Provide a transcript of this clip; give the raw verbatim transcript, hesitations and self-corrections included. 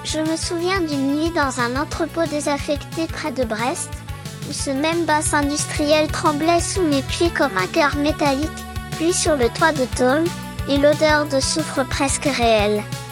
Je me souviens d'une nuit dans un entrepôt désaffecté près de Brest, où ce même bassin industriel tremblait sous mes pieds comme un cœur métallique, puis sur le toit de tôle, et l'odeur de soufre presque réelle.